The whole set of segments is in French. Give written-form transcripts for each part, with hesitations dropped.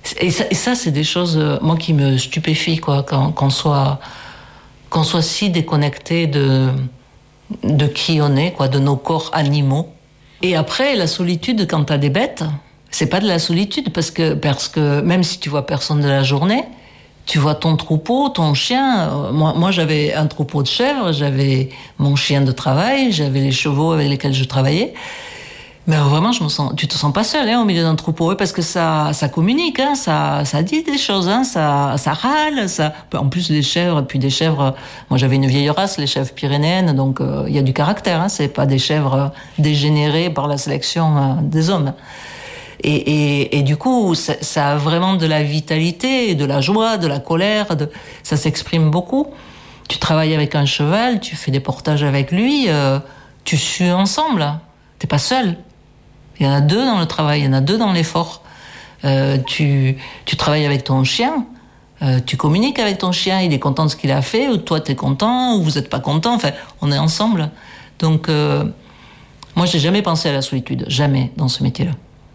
Et ça, c'est des choses, moi, qui me stupéfient, quoi, qu'on soit si déconnecté de qui on est, quoi, de nos corps animaux. Et après, la solitude, quand t'as des bêtes, c'est pas de la solitude, parce que même si tu vois personne de la journée, tu vois ton troupeau, ton chien. Moi, j'avais un troupeau de chèvres, j'avais mon chien de travail, j'avais les chevaux avec lesquels je travaillais. Mais vraiment, tu te sens pas seul, au milieu d'un troupeau, parce que ça communique, ça dit des choses, ça râle, ça. En plus, les chèvres, puis des chèvres. Moi, j'avais une vieille race, les chèvres pyrénéennes, donc il y a du caractère, c'est pas des chèvres dégénérées par la sélection des hommes. Et du coup, ça a vraiment de la vitalité, de la joie, de la colère. Ça s'exprime beaucoup. Tu travailles avec un cheval, tu fais des portages avec lui, tu sues ensemble. T'es pas seul. Il y en a deux dans le travail, il y en a deux dans l'effort. Tu travailles avec ton chien, tu communiques avec ton chien, il est content de ce qu'il a fait, ou toi t'es content, ou vous êtes pas content, enfin, on est ensemble. Donc, moi j'ai jamais pensé à la solitude, jamais dans ce métier-là.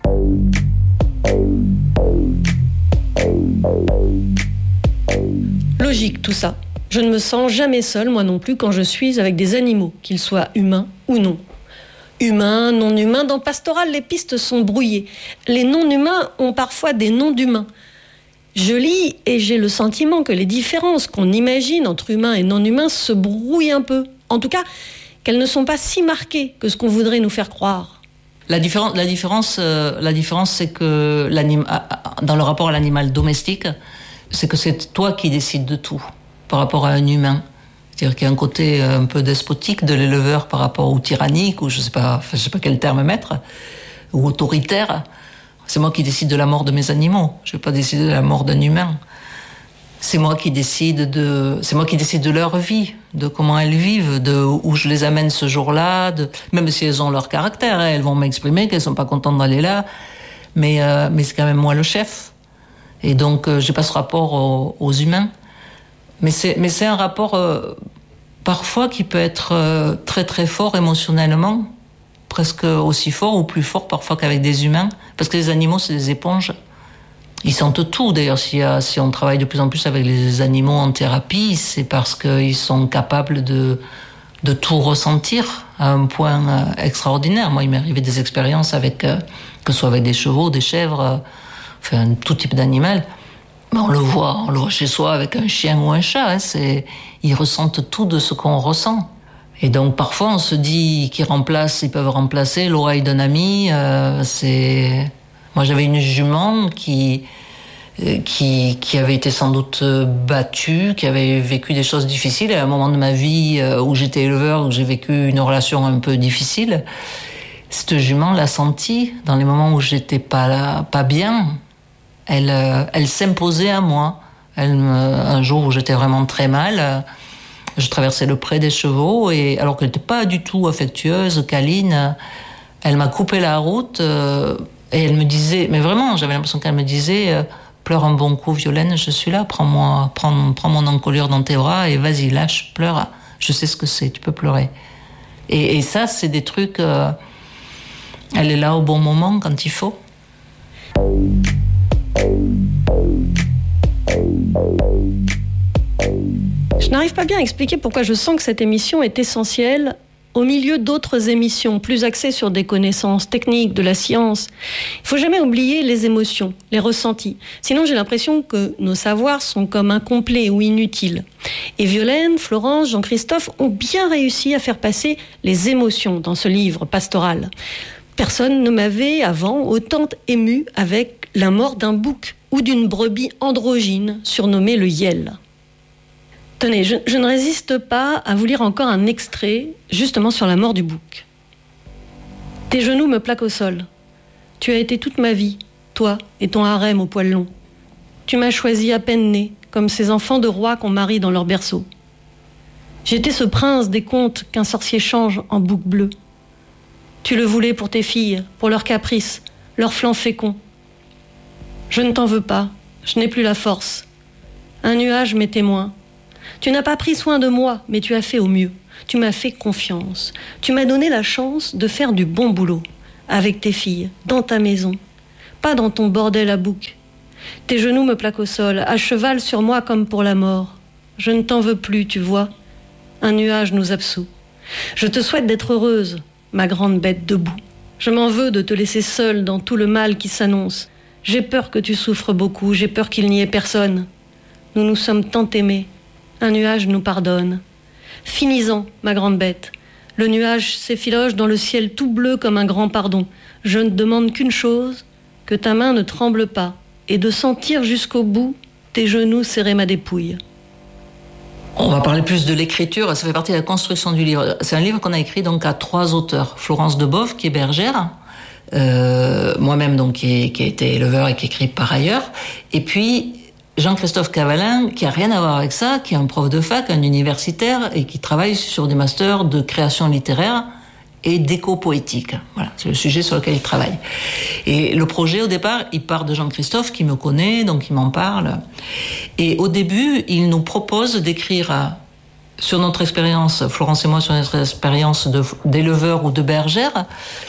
Logique tout ça. Je ne me sens jamais seule, moi non plus, quand je suis avec des animaux, qu'ils soient humains ou non. Humains, non humains, dans Pastoral, les pistes sont brouillées. Les non-humains ont parfois des noms d'humains. Je lis et j'ai le sentiment que les différences qu'on imagine entre humains et non-humains se brouillent un peu. En tout cas, qu'elles ne sont pas si marquées que ce qu'on voudrait nous faire croire. La différence, c'est que dans le rapport à l'animal domestique, c'est que c'est toi qui décides de tout par rapport à un humain. C'est-à-dire qu'il y a un côté un peu despotique de l'éleveur par rapport au tyrannique, ou je sais pas quel terme mettre, ou autoritaire. C'est moi qui décide de la mort de mes animaux. Je vais pas décider de la mort d'un humain. C'est moi qui décide de leur vie, de comment elles vivent, de où je les amène ce jour-là, même si elles ont leur caractère, elles vont m'exprimer qu'elles sont pas contentes d'aller là, mais c'est quand même moi le chef. Et donc j'ai pas ce rapport aux humains. Mais c'est un rapport parfois qui peut être très très fort émotionnellement, presque aussi fort ou plus fort parfois qu'avec des humains, parce que les animaux c'est des éponges. Ils sentent tout. D'ailleurs, si on travaille de plus en plus avec les animaux en thérapie, c'est parce qu'ils sont capables de tout ressentir à un point extraordinaire. Moi, il m'est arrivé des expériences que ce soit avec des chevaux, des chèvres, enfin tout type d'animal. Mais on le voit chez soi avec un chien ou un chat. Ils ressentent tout de ce qu'on ressent. Et donc parfois on se dit ils peuvent remplacer l'oreille d'un ami. Moi j'avais une jument qui avait été sans doute battue, qui avait vécu des choses difficiles. Et à un moment de ma vie où j'étais éleveur, où j'ai vécu une relation un peu difficile, cette jument l'a senti dans les moments où j'étais pas bien. Elle s'imposait à moi. Un jour où j'étais vraiment très mal, je traversais le pré des chevaux, et alors qu'elle n'était pas du tout affectueuse, câline, elle m'a coupé la route et elle me disait, mais vraiment, j'avais l'impression qu'elle me disait pleure un bon coup, Violaine, je suis là, prends mon encolure dans tes bras et vas-y, lâche, pleure, je sais ce que c'est, tu peux pleurer. Et ça, c'est des trucs, elle est là au bon moment quand il faut. Je n'arrive pas bien à expliquer pourquoi je sens que cette émission est essentielle au milieu d'autres émissions plus axées sur des connaissances techniques, de la science. Il ne faut jamais oublier les émotions, les ressentis. Sinon, j'ai l'impression que nos savoirs sont comme incomplets ou inutiles. Et Violaine, Florence, Jean-Christophe ont bien réussi à faire passer les émotions dans ce livre pastoral. Personne ne m'avait avant autant ému avec la mort d'un bouc ou d'une brebis androgyne surnommée le Yel. Tenez, je ne résiste pas à vous lire encore un extrait, justement sur la mort du bouc. Tes genoux me plaquent au sol. Tu as été toute ma vie, toi et ton harem au poil long. Tu m'as choisi à peine né, comme ces enfants de rois qu'on marie dans leur berceau. J'étais ce prince des contes qu'un sorcier change en bouc bleu. Tu le voulais pour tes filles, pour leurs caprices, leurs flancs féconds. Je ne t'en veux pas, je n'ai plus la force. Un nuage m'est témoin. Tu n'as pas pris soin de moi, mais tu as fait au mieux. Tu m'as fait confiance. Tu m'as donné la chance de faire du bon boulot, avec tes filles, dans ta maison, pas dans ton bordel à bouc. Tes genoux me plaquent au sol, à cheval sur moi comme pour la mort. Je ne t'en veux plus, tu vois. Un nuage nous absout. Je te souhaite d'être heureuse, ma grande bête debout. Je m'en veux de te laisser seule dans tout le mal qui s'annonce. J'ai peur que tu souffres beaucoup, j'ai peur qu'il n'y ait personne. Nous nous sommes tant aimés. Un nuage nous pardonne. Finis-en, ma grande bête. Le nuage s'effiloche dans le ciel tout bleu comme un grand pardon. Je ne demande qu'une chose, que ta main ne tremble pas, et de sentir jusqu'au bout tes genoux serrer ma dépouille. On va parler plus de l'écriture, ça fait partie de la construction du livre. C'est un livre qu'on a écrit donc à 3 auteurs. Florence Deboeuf, qui est bergère, moi-même donc qui a été éleveur et qui écrit par ailleurs, et puis Jean-Christophe Cavalin, qui a rien à voir avec ça, qui est un prof de fac, un universitaire, et qui travaille sur des masters de création littéraire et d'éco-poétique. Voilà, c'est le sujet sur lequel il travaille. Et le projet, au départ, il part de Jean-Christophe, qui me connaît, donc il m'en parle. Et au début, il nous propose d'écrire sur notre expérience, Florence et moi, sur notre expérience d'éleveur ou de bergère.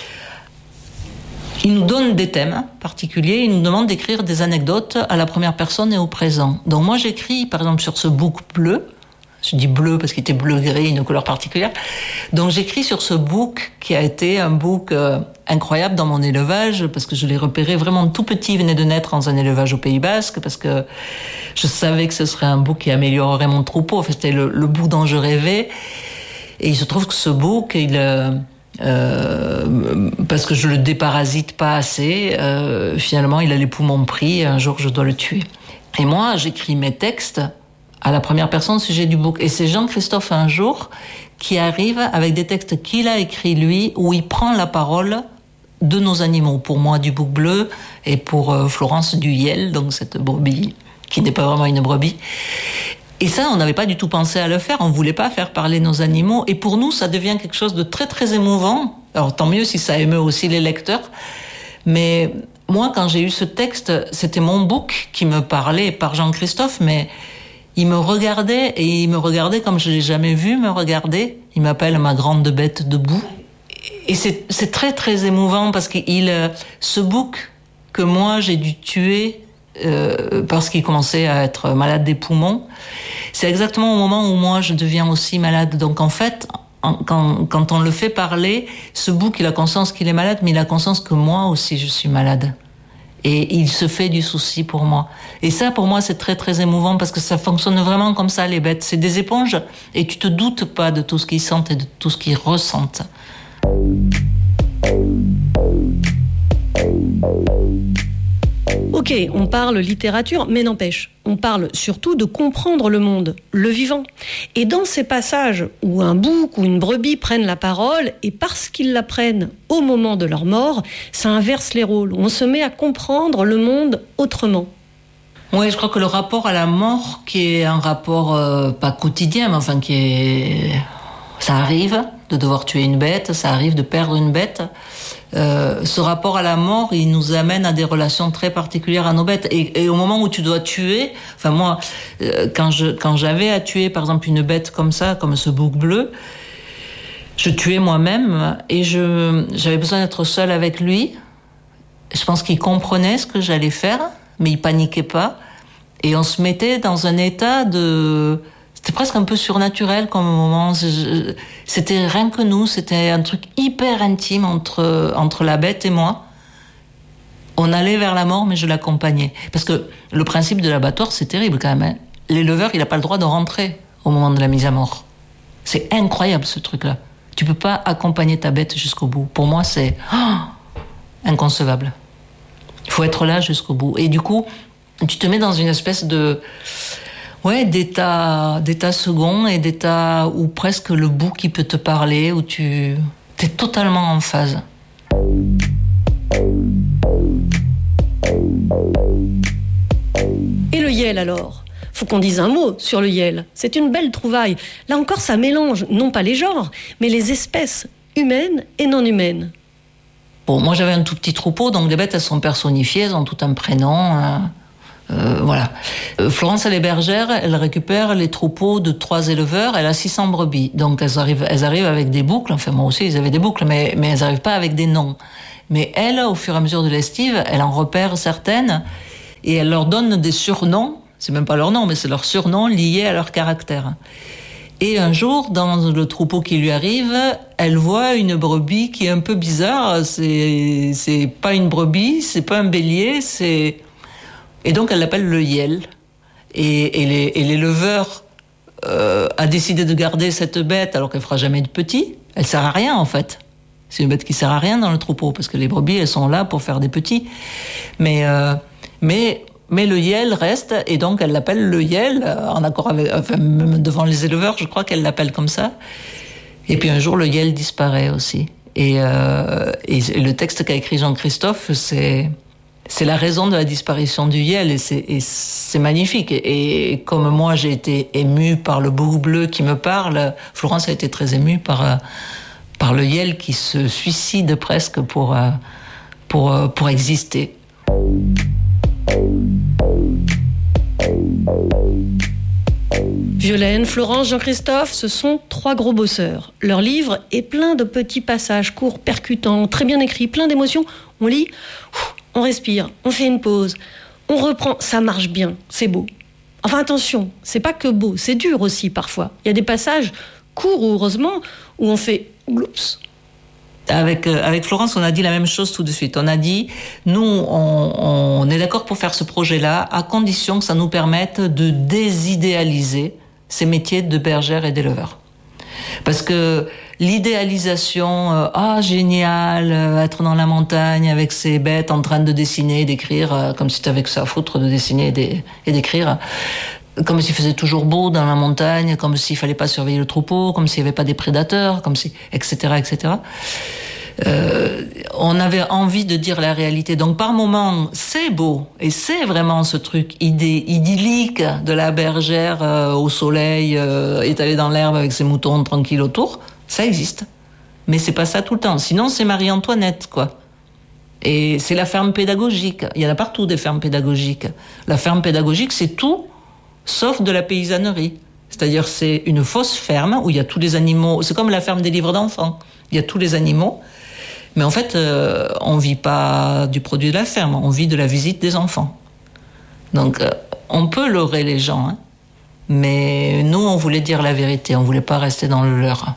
Il nous donne des thèmes particuliers, il nous demande d'écrire des anecdotes à la première personne et au présent. Donc moi j'écris par exemple sur ce bouc bleu, je dis bleu parce qu'il était bleu-gris, une couleur particulière, donc j'écris sur ce bouc qui a été un bouc incroyable dans mon élevage, parce que je l'ai repéré vraiment tout petit, il venait de naître dans un élevage au Pays Basque, parce que je savais que ce serait un bouc qui améliorerait mon troupeau, enfin, c'était le bouc dont je rêvais, et il se trouve que ce bouc, parce que je le déparasite pas assez, finalement il a les poumons pris et un jour je dois le tuer. Et moi j'écris mes textes à la première personne au sujet du bouc, et c'est Jean-Christophe un jour qui arrive avec des textes qu'il a écrits lui, où il prend la parole de nos animaux, pour moi du bouc bleu et pour Florence du Yel, donc cette brebis qui n'est pas vraiment une brebis. Et ça, on n'avait pas du tout pensé à le faire, on voulait pas faire parler nos animaux, et pour nous, ça devient quelque chose de très très émouvant. Alors tant mieux si ça émeut aussi les lecteurs, mais moi, quand j'ai eu ce texte, c'était mon bouc qui me parlait par Jean-Christophe, mais il me regardait, et il me regardait comme je l'ai jamais vu me regarder. Il m'appelle ma grande bête debout. Et c'est très très émouvant, parce que ce bouc que moi j'ai dû tuer, parce qu'il commençait à être malade des poumons, c'est exactement au moment où moi je deviens aussi malade. Donc en fait, quand on le fait parler, ce bouc il a conscience qu'il est malade, mais il a conscience que moi aussi je suis malade. Et il se fait du souci pour moi. Et ça, pour moi, c'est très très émouvant, parce que ça fonctionne vraiment comme ça, les bêtes. C'est des éponges, et tu te doutes pas de tout ce qu'ils sentent et de tout ce qu'ils ressentent. Ok, on parle littérature, mais n'empêche, on parle surtout de comprendre le monde, le vivant. Et dans ces passages où un bouc ou une brebis prennent la parole, et parce qu'ils la prennent au moment de leur mort, ça inverse les rôles. On se met à comprendre le monde autrement. Oui, je crois que le rapport à la mort, qui est un rapport pas quotidien, mais enfin ça arrive de devoir tuer une bête, ça arrive de perdre une bête. Ce rapport à la mort, il nous amène à des relations très particulières à nos bêtes. Et au moment où tu dois tuer, enfin moi, quand j'avais à tuer par exemple une bête comme ça, comme ce bouc bleu, je tuais moi-même, et j'avais besoin d'être seule avec lui. Je pense qu'il comprenait ce que j'allais faire, mais il paniquait pas. Et on se mettait dans un état c'était presque un peu surnaturel comme moment. C'était rien que nous, c'était un truc hyper intime entre la bête et moi. On allait vers la mort, mais je l'accompagnais. Parce que le principe de l'abattoir, c'est terrible quand même. Hein. L'éleveur, il n'a pas le droit de rentrer au moment de la mise à mort. C'est incroyable ce truc-là. Tu peux pas accompagner ta bête jusqu'au bout. Pour moi, c'est inconcevable. Il faut être là jusqu'au bout. Et du coup, tu te mets dans une espèce d'état second, et d'état où presque le bouc qui peut te parler, où tu es totalement en phase. Et le Yel alors ? Faut qu'on dise un mot sur le Yel. C'est une belle trouvaille. Là encore, ça mélange non pas les genres, mais les espèces humaines et non humaines. Bon, moi j'avais un tout petit troupeau, donc les bêtes elles sont personnifiées, elles ont tout un prénom. Voilà. Florence, elle est bergère, elle récupère les troupeaux de 3 éleveurs, elle a 600 brebis. Donc elles arrivent avec des boucles, enfin moi aussi ils avaient des boucles, mais elles n'arrivent pas avec des noms. Mais elle, au fur et à mesure de l'estive, elle en repère certaines, Et elle leur donne des surnoms, c'est même pas leur nom, mais c'est leurs surnoms liés à leur caractère. Et un jour, dans le troupeau qui lui arrive, elle voit une brebis qui est un peu bizarre. C'est pas une brebis, c'est pas un bélier, et donc elle l'appelle le Yel. Et l'éleveur a décidé de garder cette bête alors qu'elle fera jamais de petits. Elle sert à rien en fait. C'est une bête qui sert à rien dans le troupeau parce que les brebis elles sont là pour faire des petits. Mais le Yel reste et donc elle l'appelle le Yel en accord avec, enfin même devant les éleveurs, je crois qu'elle l'appelle comme ça. Et puis un jour le Yel disparaît aussi. Et le texte qu'a écrit Jean-Christophe, c'est la raison de la disparition du Yel et c'est magnifique. Et comme moi j'ai été émue par le bouc bleu qui me parle, Florence a été très émue par le Yel qui se suicide presque pour exister. Violaine, Florence, Jean-Christophe, ce sont 3 gros bosseurs. Leur livre est plein de petits passages courts, percutants, très bien écrits, plein d'émotions. On lit, on respire, on fait une pause, on reprend, ça marche bien, c'est beau. Enfin attention, c'est pas que beau, c'est dur aussi parfois. Il y a des passages courts, heureusement, où on fait oups. Avec Florence, on a dit la même chose tout de suite. On a dit, nous, on est d'accord pour faire ce projet-là, à condition que ça nous permette de désidéaliser ces métiers de bergère et d'éleveur. Parce que l'idéalisation, génial, être dans la montagne avec ses bêtes en train de dessiner, d'écrire, comme si tu avais que ça à foutre de dessiner et d'écrire, comme s'il faisait toujours beau dans la montagne, comme s'il fallait pas surveiller le troupeau, comme s'il y avait pas des prédateurs, comme si, etc., etc. On avait envie de dire la réalité. Donc par moments, c'est beau et c'est vraiment ce truc idyllique de la bergère au soleil, étalée dans l'herbe avec ses moutons tranquilles autour. Ça existe, mais c'est pas ça tout le temps. Sinon, c'est Marie-Antoinette, quoi. Et c'est la ferme pédagogique. Il y en a partout des fermes pédagogiques. La ferme pédagogique, c'est tout sauf de la paysannerie. C'est-à-dire, c'est une fausse ferme où il y a tous les animaux. C'est comme la ferme des livres d'enfants. Il y a tous les animaux. Mais en fait, on vit pas du produit de la ferme. On vit de la visite des enfants. Donc, on peut leurrer les gens. Hein. Mais nous, on voulait dire la vérité. On voulait pas rester dans le leurre.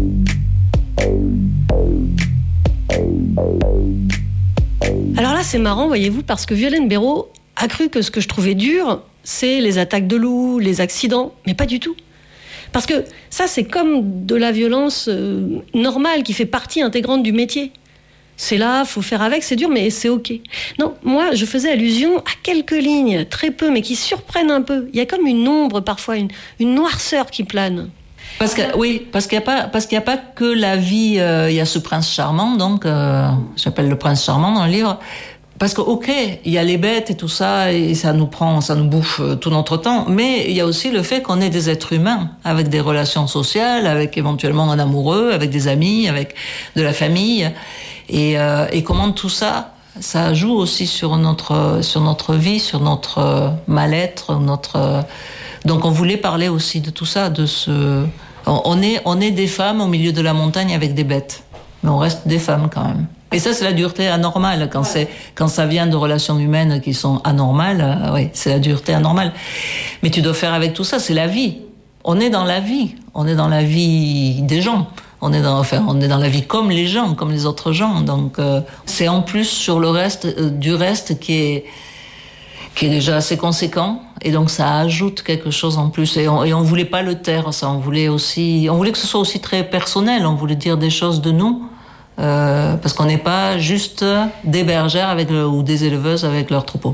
Alors là, c'est marrant, voyez-vous, parce que Violaine Béraud a cru que ce que je trouvais dur, c'est les attaques de loups, les accidents, mais pas du tout. Parce que ça, c'est comme de la violence normale qui fait partie intégrante du métier. C'est là, faut faire avec, c'est dur, mais c'est ok. Non, moi, je faisais allusion à quelques lignes, très peu, mais qui surprennent un peu. Il y a comme une ombre parfois, une noirceur qui plane. Parce qu'il y a pas que la vie. Il y a ce prince charmant, donc j'appelle le prince charmant dans le livre. Parce que il y a les bêtes et tout ça, et ça nous bouffe tout notre temps. Mais il y a aussi le fait qu'on est des êtres humains avec des relations sociales, avec éventuellement un amoureux, avec des amis, avec de la famille, et comment tout ça joue aussi sur notre vie, sur notre mal-être, Donc on voulait parler aussi de tout ça, on est des femmes au milieu de la montagne avec des bêtes, mais on reste des femmes quand même. Et ça, c'est la dureté anormale. Quand ça vient de relations humaines qui sont anormales, oui, c'est la dureté anormale. Mais tu dois faire avec tout ça, c'est la vie. On est dans la vie. On est dans la vie des gens. On est dans la vie comme les gens, comme les autres gens. Donc, c'est en plus sur le reste, du reste qui est déjà assez conséquent. Et donc, ça ajoute quelque chose en plus. Et on voulait pas le taire, ça. On voulait que ce soit aussi très personnel. On voulait dire des choses de nous. Parce qu'on n'est pas juste des bergères ou des éleveuses avec leur troupeau.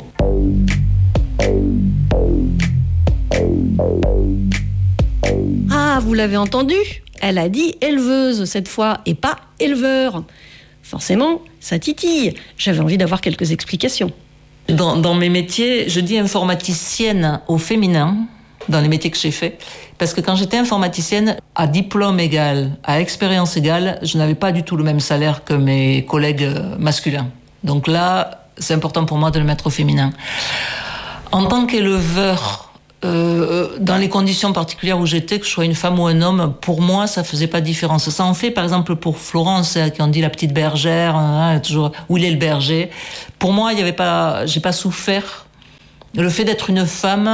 Ah, vous l'avez entendu ? Elle a dit éleveuse cette fois et pas éleveur. Forcément, ça titille. J'avais envie d'avoir quelques explications. Dans mes métiers, je dis informaticienne au féminin, dans les métiers que j'ai faits. Parce que quand j'étais informaticienne, à diplôme égal, à expérience égale, je n'avais pas du tout le même salaire que mes collègues masculins. Donc là, c'est important pour moi de le mettre au féminin. En tant qu'éleveur, dans les conditions particulières où j'étais, que je sois une femme ou un homme, pour moi, ça faisait pas de différence. Ça en fait, par exemple, pour Florence, qui on dit la petite bergère, toujours, où il est le berger. Pour moi, j'ai pas souffert Le fait d'être une femme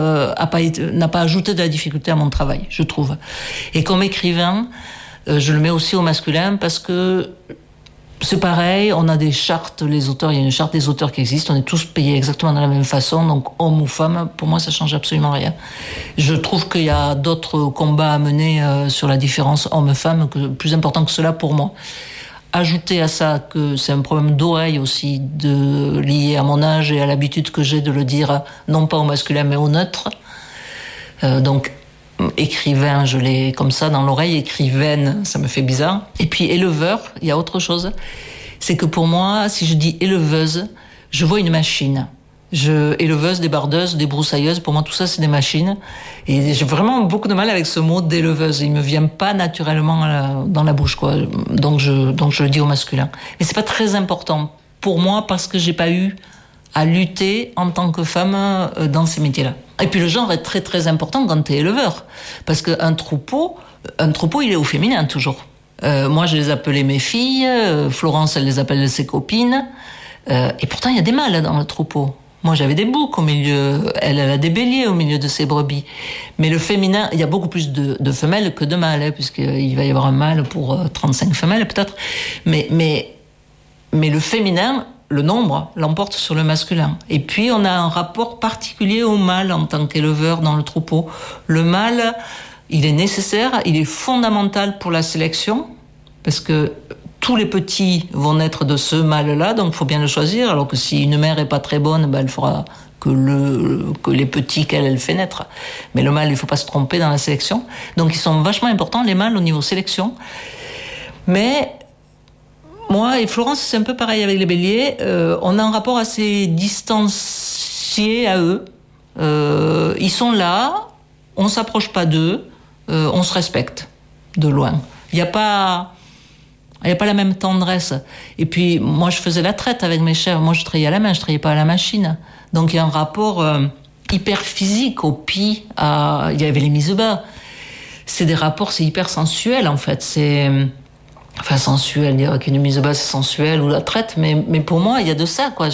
n'a pas ajouté de la difficulté à mon travail, je trouve. Et comme écrivain, je le mets aussi au masculin parce que c'est pareil, on a des chartes, les auteurs, il y a une charte des auteurs qui existe, on est tous payés exactement de la même façon, donc homme ou femme, pour moi ça change absolument rien. Je trouve qu'il y a d'autres combats à mener sur la différence homme-femme, plus important que cela pour moi. Ajouter à ça que c'est un problème d'oreille aussi, lié à mon âge et à l'habitude que j'ai de le dire, non pas au masculin mais au neutre. Donc écrivain, je l'ai comme ça dans l'oreille, écrivaine, ça me fait bizarre. Et puis éleveur, il y a autre chose. C'est que pour moi, si je dis éleveuse, je vois une machine. Éleveuse, débardeuses, débroussailleuses, pour moi tout ça c'est des machines. Et j'ai vraiment beaucoup de mal avec ce mot d'éleveuse. Il me vient pas naturellement dans la bouche, quoi. Donc je le dis au masculin. Mais c'est pas très important pour moi parce que j'ai pas eu à lutter en tant que femme dans ces métiers-là. Et puis le genre est très très important quand t'es éleveur. Parce qu'un troupeau, il est au féminin toujours. Moi je les appelais mes filles, Florence elle les appelle ses copines. Et pourtant il y a des mâles dans le troupeau. Moi, j'avais des boucs au milieu. Elle a des béliers au milieu de ses brebis. Mais le féminin, il y a beaucoup plus de femelles que de mâles, hein, puisqu'il va y avoir un mâle pour 35 femelles, peut-être. Mais le féminin, le nombre, l'emporte sur le masculin. Et puis, on a un rapport particulier au mâle en tant qu'éleveur dans le troupeau. Le mâle, il est nécessaire, il est fondamental pour la sélection, parce que tous les petits vont naître de ce mâle-là, donc il faut bien le choisir. Alors que si une mère est pas très bonne, elle fera que les petits qu'elle fait naître. Mais le mâle, il faut pas se tromper dans la sélection. Donc ils sont vachement importants, les mâles, au niveau sélection. Mais moi et Florence, c'est un peu pareil avec les béliers. On a un rapport assez distancié à eux. Ils sont là, on s'approche pas d'eux, on se respecte de loin. Il n'y a pas la même tendresse. Et puis, moi, je faisais la traite avec mes chèvres. Moi, je travaillais à la main, je travaillais pas à la machine. Donc, il y a un rapport hyper physique au pis. Il y avait les mises bas. C'est des rapports, c'est hyper sensuel, en fait. Enfin, sensuel, dire qu'une mise bas, c'est sensuel, ou la traite. Mais pour moi, il y a de ça, quoi.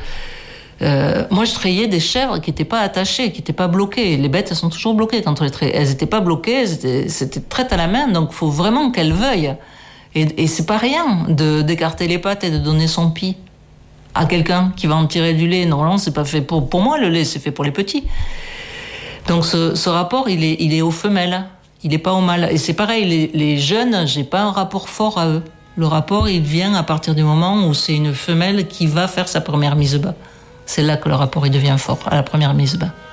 Moi, je trayais des chèvres qui n'étaient pas attachées, qui n'étaient pas bloquées. Les bêtes, elles sont toujours bloquées quand on les traite. Elles n'étaient pas bloquées, c'était traite à la main. Donc, il faut vraiment qu'elles veuillent. Et c'est pas rien d'écarter les pattes et de donner son pis à quelqu'un qui va en tirer du lait. Normalement, c'est pas fait pour moi, le lait, c'est fait pour les petits. Donc ce rapport, il est aux femelles, il est pas aux mâles. Et c'est pareil, les jeunes, j'ai pas un rapport fort à eux. Le rapport, il vient à partir du moment où c'est une femelle qui va faire sa première mise bas. C'est là que le rapport, il devient fort, à la première mise bas.